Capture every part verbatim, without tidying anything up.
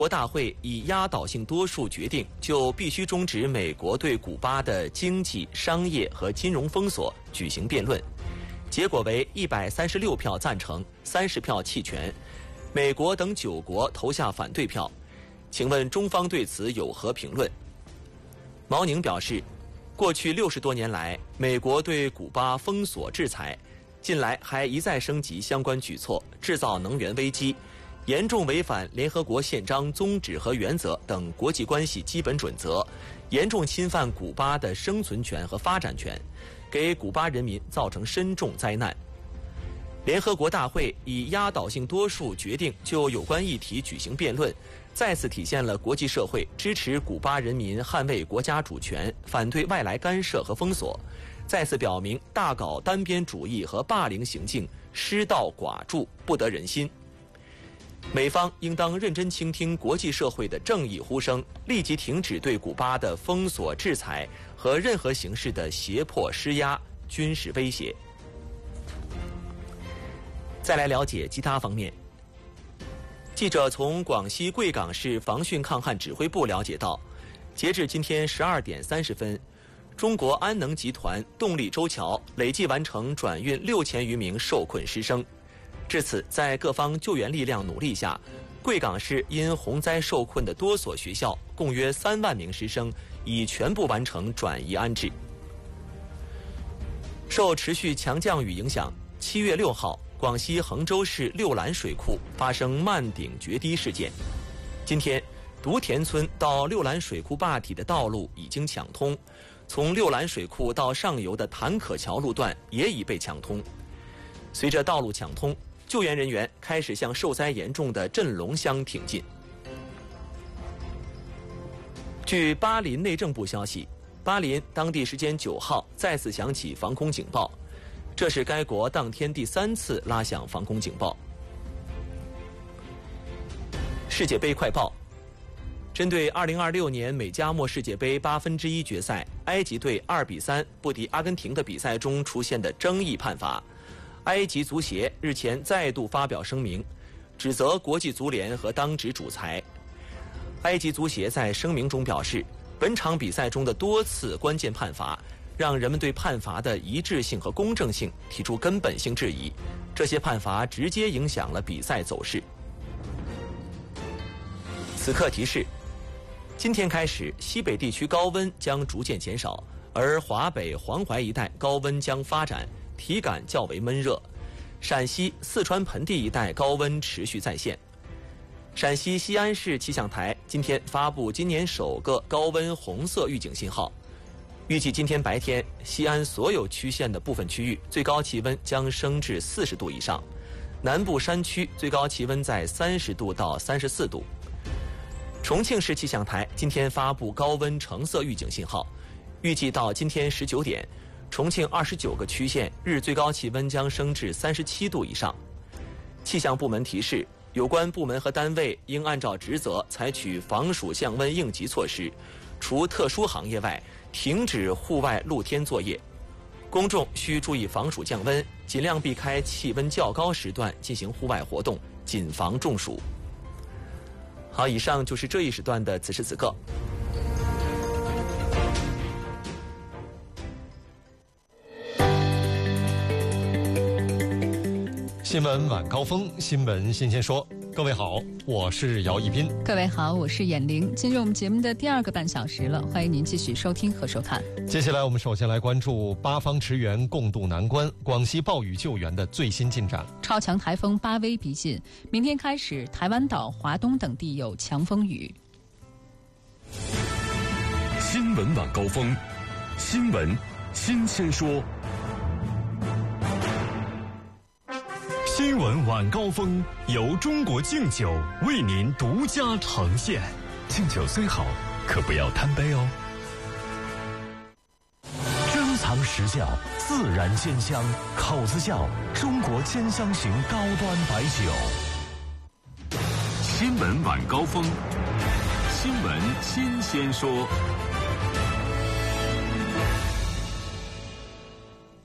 国大会以压倒性多数决定，就必须终止美国对古巴的经济、商业和金融封锁举行辩论，结果为一百三十六票赞成，三十票弃权，美国等九国投下反对票。请问中方对此有何评论？毛宁表示，过去六十多年来，美国对古巴封锁制裁，近来还一再升级相关举措，制造能源危机，严重违反联合国宪章宗旨和原则等国际关系基本准则，严重侵犯古巴的生存权和发展权，给古巴人民造成深重灾难。联合国大会以压倒性多数决定就有关议题举行辩论，再次体现了国际社会支持古巴人民捍卫国家主权、反对外来干涉和封锁，再次表明大搞单边主义和霸凌行径失道寡助，不得人心。美方应当认真倾听国际社会的正义呼声，立即停止对古巴的封锁制裁和任何形式的胁迫施压、军事威胁。再来了解其他方面。记者从广西贵港市防汛抗旱指挥部了解到，截至今天十二点三十分，中国安能集团动力洲桥累计完成转运六千余名受困师生。至此，在各方救援力量努力下，贵港市因洪灾受困的多所学校共约三万名师生已全部完成转移安置。受持续强降雨影响，七月六号，广西衡州市六兰水库发生漫顶决堤事件。今天，独田村到六兰水库坝体的道路已经抢通，从六兰水库到上游的谭可桥路段也已被抢通。随着道路抢通，救援人员开始向受灾严重的镇龙乡挺进。据巴林内政部消息，巴林当地时间九号再次响起防空警报，这是该国当天第三次拉响防空警报。世界杯快报：针对二零二六年美加墨世界杯八分之一决赛埃及队二比三不敌阿根廷的比赛中出现的争议判罚，埃及足协日前再度发表声明，指责国际足联和当值主裁。埃及足协在声明中表示，本场比赛中的多次关键判罚让人们对判罚的一致性和公正性提出根本性质疑，这些判罚直接影响了比赛走势。此刻提示：今天开始，西北地区高温将逐渐减少，而华北、黄淮一带高温将发展，体感较为闷热。陕西、四川盆地一带高温持续再现。陕西西安市气象台今天发布今年首个高温红色预警信号，预计今天白天，西安所有区县的部分区域最高气温将升至四十度以上，南部山区最高气温在三十度到三十四度。重庆市气象台今天发布高温橙色预警信号，预计到今天十九点，重庆二十九个区县日最高气温将升至三十七度以上。气象部门提示，有关部门和单位应按照职责采取防暑降温应急措施，除特殊行业外，停止户外露天作业。公众需注意防暑降温，尽量避开气温较高时段进行户外活动，谨防中暑。好，以上就是这一时段的此时此刻。 新闻晚高峰，新闻新鲜说。各位好，我是姚一斌。 各位好，我是闫玲。进入我们节目的第二个半小时了，欢迎您继续收听和收看。 接下来我们首先来关注八方驰援共度难关，广西暴雨救援的最新进展。 超强台风巴威逼近，明天开始，台湾岛、华东等地有强风雨。 新闻晚高峰，新闻新鲜说。新闻晚高峰由中国敬酒为您独家呈现。敬酒虽好，可不要贪杯哦。珍藏实窖，自然鲜香，口子窖中国兼香型高端白酒。新闻晚高峰，新闻新鲜说。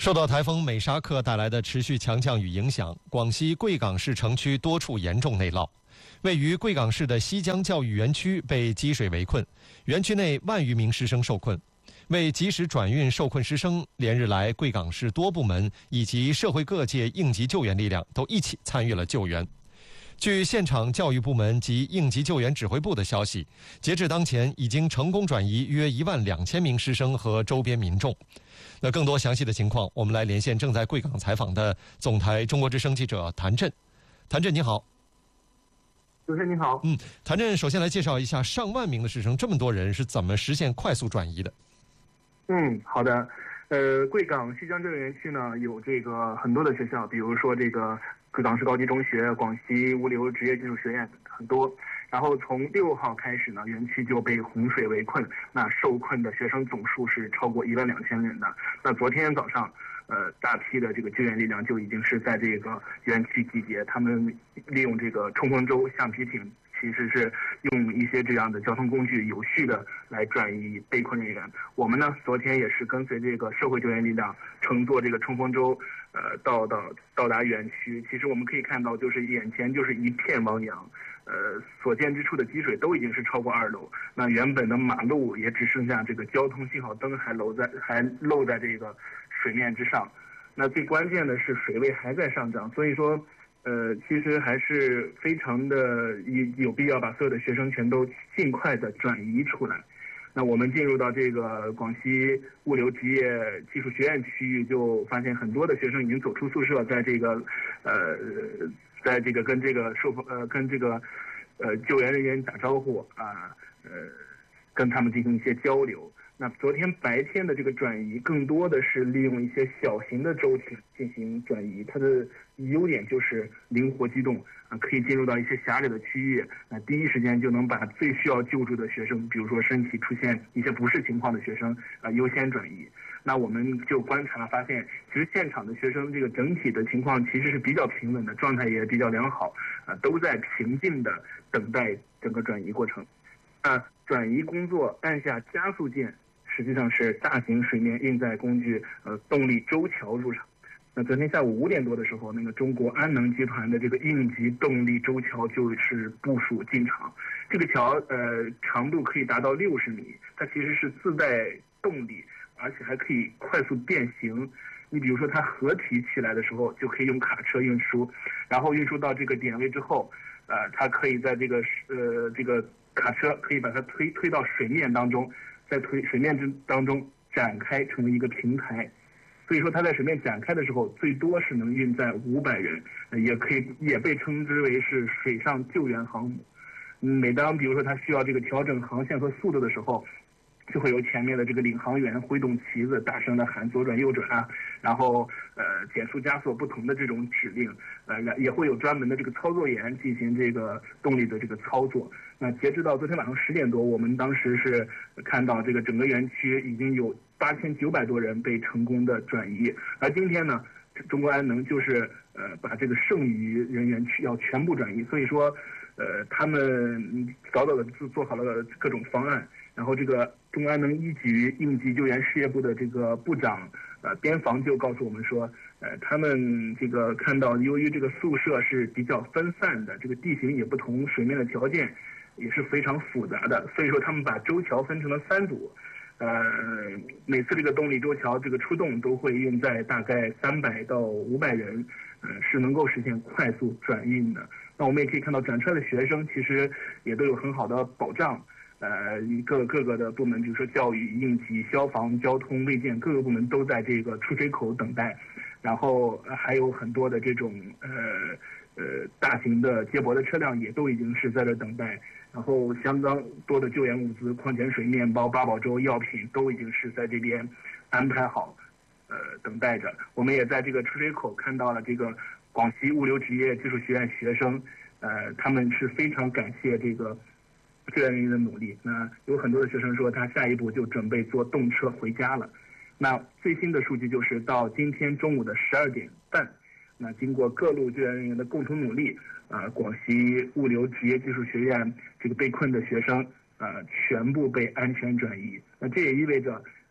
受到台风美沙克带来的持续强降雨影响，广西贵港市城区多处严重内涝。位于贵港市的西江教育园区被积水围困，园区内万余名师生受困。为及时转运受困师生，连日来贵港市多部门以及社会各界应急救援力量都一起参与了救援。据现场教育部门及应急救援指挥部的消息，截至当前，已经成功转移约一万两千名师生和周边民众。那更多详细的情况，我们来连线正在贵港采访的总台中国之声记者谭震。谭震，你好。 主持人你好。 嗯，谭震，首先来介绍一下上万名的师生，这么多人是怎么实现快速转移的？ 嗯，好的。呃，贵港西江教育园区呢，有这个很多的学校，比如说这个贵港市高级中学、广西物流职业技术学院很多。然后从六号开始呢，园区就被洪水围困，那受困的学生总数是超过一万两千人的。那昨天早上，呃，大批的这个救援力量就已经是在这个园区集结，他们利用这个冲锋舟、橡皮艇，其实是用一些这样的交通工具，有序的来转移被困人员。我们呢，昨天也是跟随这个社会救援力量，乘坐这个冲锋舟，呃，到到到达园区。其实我们可以看到，就是眼前就是一片汪洋。呃，所见之处的积水都已经是超过二楼，那原本的马路也只剩下这个交通信号灯还露在还露在这个水面之上。那最关键的是水位还在上涨，所以说，呃，其实还是非常的有有必要把所有的学生全都尽快的转移出来。那我们进入到这个广西物流职业技术学院区域，就发现很多的学生已经走出宿舍，在这个，呃。在这个跟这个受呃跟这个呃救援人员打招呼啊，呃跟他们进行一些交流。那昨天白天的这个转移，更多的是利用一些小型的舟艇进行转移。它的优点就是灵活机动啊，可以进入到一些狭窄的区域，那第一时间就能把最需要救助的学生，比如说身体出现一些不适情况的学生啊，优先转移。那我们就观察发现，其实现场的学生这个整体的情况其实是比较平稳的，状态也比较良好，啊，都在平静的等待整个转移过程。啊，转移工作按下加速键，实际上是大型水面运载工具呃动力舟桥入场。那昨天下午五点多的时候，那个中国安能集团的这个应急动力舟桥就是部署进场。这个桥呃长度可以达到六十米，它其实是自带动力，而且还可以快速变形。你比如说它合体起来的时候，就可以用卡车运输，然后运输到这个点位之后，呃，它可以在这个呃这个卡车可以把它推推到水面当中，在推水面之当中展开成为一个平台。所以说它在水面展开的时候，最多是能运载五百人，也可以也被称之为是水上救援航母。每当比如说它需要这个调整航线和速度的时候，就会由前面的这个领航员挥动旗子，大声的喊左转右转啊，然后呃减速加速不同的这种指令，呃也会有专门的这个操作员进行这个动力的这个操作。那截止到昨天晚上十点多，我们当时是看到这个整个园区已经有八千九百多人被成功的转移，而今天呢，中国安能就是呃把这个剩余人员去要全部转移，所以说呃他们早早的做做好了各种方案。然后这个中国安能一级应急救援事业部的这个部长呃边防就告诉我们说，呃他们这个看到由于这个宿舍是比较分散的，这个地形也不同，水面的条件也是非常复杂的，所以说他们把舟桥分成了三组，呃每次这个动力舟桥这个出动都会运载大概三百到五百人，呃是能够实现快速转运的。那我们也可以看到转出来的学生其实也都有很好的保障。呃，各各个的部门，比如说教育、应急、消防、交通、卫健，各个部门都在这个出水口等待，然后还有很多的这种呃呃大型的接驳的车辆也都已经是在这等待，然后相当多的救援物资、矿泉水、面包、八宝粥、药品都已经是在这边安排好，呃等待着。我们也在这个出水口看到了这个广西物流职业技术学院学生，呃，他们是非常感谢这个救援人员的努力。那有很多的学生说，他下一步就准备坐动车回家了。那最新的数据就是到今天中午的十二点半，那经过各路救援人员的共同努力，啊、呃，广西物流职业技术学院这个被困的学生，啊、呃，全部被安全转移。那这也意味着，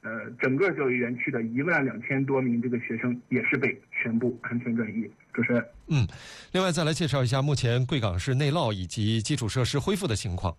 呃，整个教育园区的一万两千多名这个学生也是被全部安全转移。主持人， 嗯，另外再来介绍一下目前贵港市内涝以及基础设施恢复的情况。